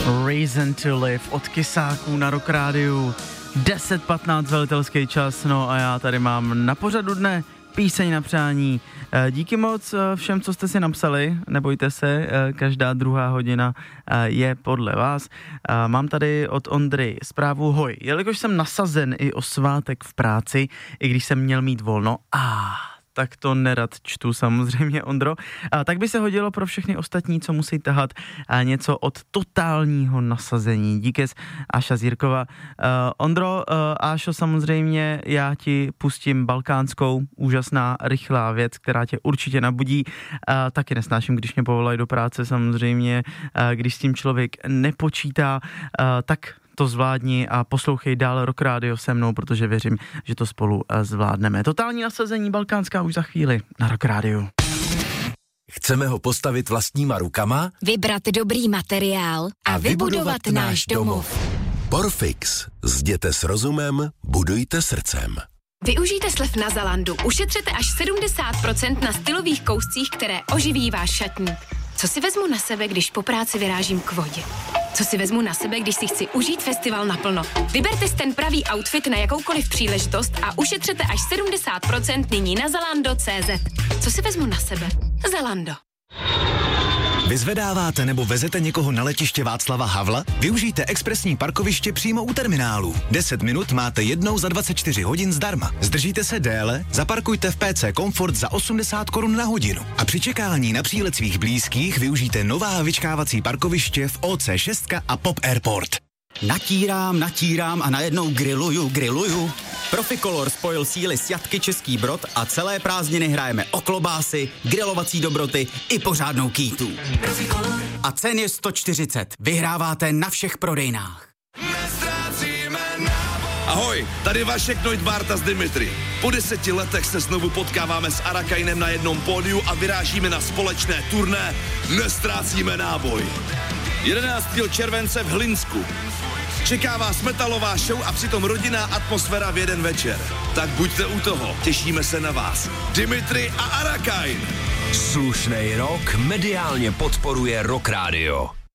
Reason to Live od Kysáků na Rock Rádiu. 10:15 velitelský čas, no a já tady mám na pořadu dne píseň na přání. Díky moc všem, co jste si napsali, nebojte se, každá druhá hodina je podle vás. Mám tady od Ondry zprávu: hoj, jelikož jsem nasazen i o svátek v práci, i když jsem měl mít volno, tak to nerad čtu samozřejmě, Ondro. Tak by se hodilo pro všechny ostatní, co musí tahat něco od totálního nasazení. Díky, Áša Zírkova. Ondro, Ášo, samozřejmě já ti pustím balkánskou, úžasná, rychlá věc, která tě určitě nabudí. Taky nesnáším, když mě povolají do práce, samozřejmě, když s tím člověk nepočítá, tak to zvládni a poslouchej dál Rock Radio se mnou, protože věřím, že to spolu zvládneme. Totální nasazení balkánská už za chvíli na Rock Radio. Chceme ho postavit vlastníma rukama, vybrat dobrý materiál a vybudovat náš domov. Porfix. Zděte s rozumem, budujte srdcem. Využijte slev na Zalandu. Ušetřete až 70% na stylových kouscích, které oživí váš šatník. Co si vezmu na sebe, když po práci vyrážím k vodě? Co si vezmu na sebe, když si chci užít festival naplno? Vyberte si ten pravý outfit na jakoukoliv příležitost a ušetřete až 70% nyní na Zalando.cz. Co si vezmu na sebe? Zalando. Vyzvedáváte nebo vezete někoho na letiště Václava Havla? Využijte expresní parkoviště přímo u terminálu. 10 minut máte jednou za 24 hodin zdarma. Zdržíte se déle? Zaparkujte v PC Comfort za 80 Kč na hodinu. A při čekání na přílet svých blízkých využijte nová vyčkávací parkoviště v OC6 a Pop Airport. Natírám a najednou grilluju. Proficolor spojil síly s Jatky Český Brod a celé prázdniny hrajeme o klobásy, grilovací dobroty i pořádnou kýtu. A cen je 140. Vyhráváte na všech prodejnách. Ahoj, tady Vašek Neudvarta z Dimitri. Po 10 letech se znovu potkáváme s Arakainem na jednom pódiu a vyrážíme na společné turné Nestrácíme náboj. 11. července v Hlinsku. Čeká vás metalová show a přitom rodinná atmosféra v jeden večer. Tak buďte u toho, těšíme se na vás. Dimitri a Arakain. Slušnej rok mediálně podporuje Rock Radio.